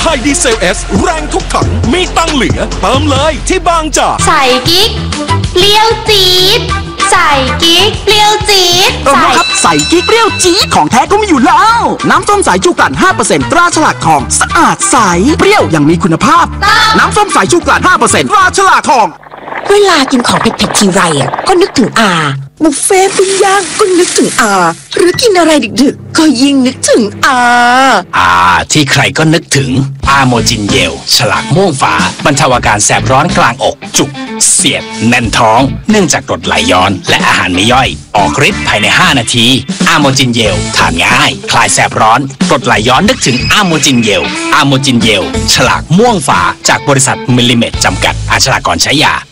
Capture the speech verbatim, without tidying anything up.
ทยดีเซลเอสแรงทุกถังมีตังเหลือเติมเลยที่บางจากใส่กิ๊กเปรี้ยวจี๊ดใส่กิ๊กเปรี้ยวจี๊ดเออครับใส่กิ๊กเปรี้ยวจี๊ดของแท้ก็มีอยู่แล้วน้ำส้มสายชูกลั่น ห้าเปอร์เซ็นต์ ตราฉลากทองสะอาดใสเปรี้ยวอย่างมีคุณภาพน้ำส้มสายชูกลั่น ห้าเปอร์เซ็นต์ ตราฉลากทองเวลากินของเผ็ดๆทีไรอ่ะก็นึกถึงอาบุฟเฟ่ปิ้งย่างก็นึกถึงอาหรือกินอะไรดึกๆก็ยิ่งนึกถึงอาอาที่ใครก็นึกถึงอาโมจินเยลฉลากม่วงฟ้าบรรเทาอาการแสบร้อนกลางอกจุกเสียดแน่นท้องเนื่องจากกรดไหลย้อนและอาหารไม่ย่อยออกฤทธิ์ภายในห้านาทีอาโมจินเยลทานง่ายคลายแสบร้อนกรดไหลย้อนนึกถึงอาโมจินเยลอาโมจินเยลฉลากม่วงฟ้าจากบริษัทมิลลิเมตรจำกัดอาชญากรใช้ยา